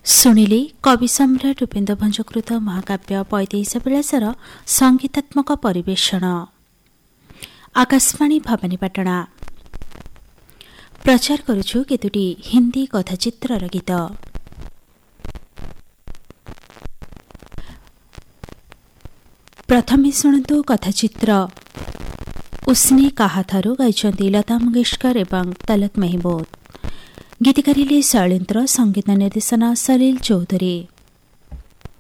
ଶୁଣିଲେ କବି ସମ୍ରାଟ ଉପେନ୍ଦ୍ର ଭଞ୍ଜକୃତ ମହାକାବ୍ୟ ବୈଦେହୀଶ ବିଳାସର ସଙ୍ଗୀତାତ୍ମକ ପରିବେଷଣ। ଆକାଶବାଣୀ ଭବାନୀପାଟଣା ପ୍ରଚାର କରୁଛୁ କେତୋଟି ହିନ୍ଦୀ କଥାଚିତ୍ରର ଗୀତ। ପ୍ରଥମେ ଶୁଣନ୍ତୁ କଥାଚିତ୍ର ଉସ୍ନେ କାହାଠାରୁ ଗାଇଛନ୍ତି ଲତା ମଙ୍ଗେଶକର ଏବଂ ତଲତ ମେହମୁଦ। ଗୀତିକାରିଲେ ଶୈଳେନ୍ଦ୍ର, ସଙ୍ଗୀତ ନିର୍ଦ୍ଦେଶନା ସଲିଲ ଚୌଧୁରୀ।